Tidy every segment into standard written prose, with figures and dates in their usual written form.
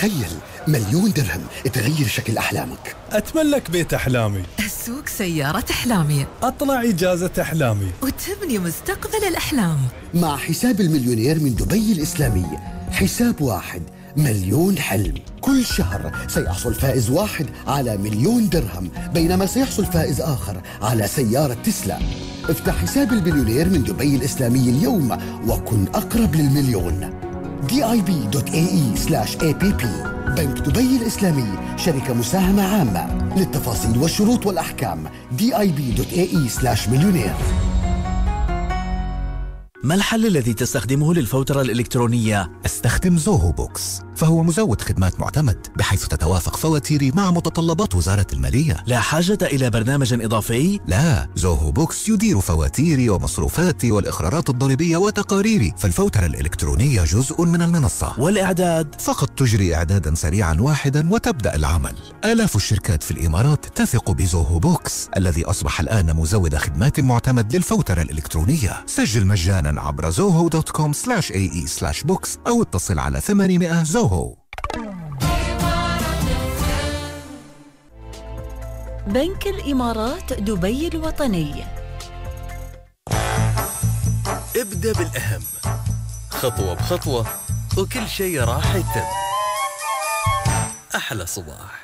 تخيل 1,000,000 درهم تغير شكل أحلامك. أتملك بيت أحلامي، أسوق سيارة أحلامي، أطلع إجازة أحلامي، وتبني مستقبل الأحلام. مع حساب المليونير من دبي الإسلامي، حساب واحد 1,000,000 حلم. كل شهر سيحصل فائز واحد على 1,000,000 درهم، بينما سيحصل فائز آخر على سيارة تسلا. افتح حساب المليونير من دبي الإسلامي اليوم وكن أقرب للمليون. dib.ae/app. بنك دبي الإسلامي، شركة مساهمة عامة. للتفاصيل والشروط والأحكام dib.ae/مليونير. ما الحل الذي تستخدمه للفوترة الإلكترونية؟ استخدم زوهو بوكس، فهو مزود خدمات معتمد بحيث تتوافق فواتيري مع متطلبات وزارة المالية. لا حاجة إلى برنامج إضافي؟ لا، زوهو بوكس يدير فواتيري ومصروفاتي والإقرارات الضريبية وتقاريري، فالفوترة الإلكترونية جزء من المنصة. والإعداد؟ فقط تجري إعدادا سريعا واحدا وتبدأ العمل. آلاف الشركات في الإمارات تثق بزوهو بوكس الذي أصبح الآن مزود خدمات معتمد للفوترة الإلكترونية. سجل مجانا عبر zoho.com/ae/books أو اتصل على 800 زوهو. بنك الإمارات دبي الوطني. ابدأ بالأهم، خطوة بخطوة وكل شيء راح يتم. أحلى صباح.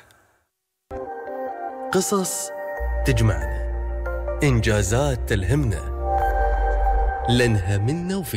قصص تجمعنا، إنجازات تلهمنا، لأنها منا وفينا.